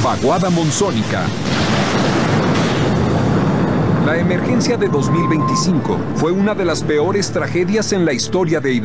Vaguada monzónica. La emergencia de 2025 fue una de las peores tragedias en la historia de